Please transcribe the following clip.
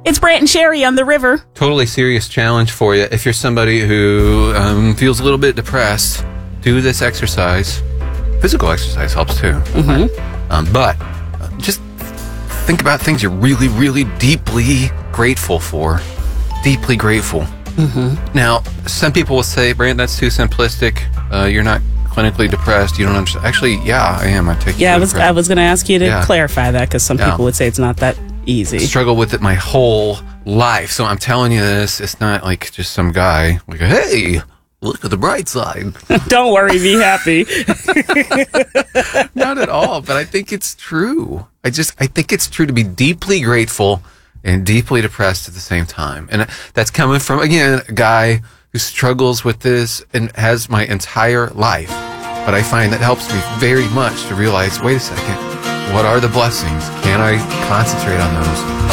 It's Brant and Sherry on the river. Totally serious challenge for you. If you're somebody who feels a little bit depressed, do this exercise. Physical exercise helps too. Mm-hmm. But just think about things you're really, really deeply grateful for. Deeply grateful. Mm-hmm. Now, some people will say, Brant, that's too simplistic. You're not clinically depressed. You don't understand. Actually, yeah, I am. I take. Yeah, I was going to ask you to clarify that because some people would say it's not that easy. Struggle with it my whole life. So I'm telling you this. It's not like just some guy like, hey, look at the bright side. Don't worry, be happy. Not at all. But I think it's true. I think it's true to be deeply grateful and deeply depressed at the same time. And that's coming from, again, a guy who struggles with this and has my entire life. But I find that helps me very much to realize, wait a second, what are the blessings? Can I concentrate on those?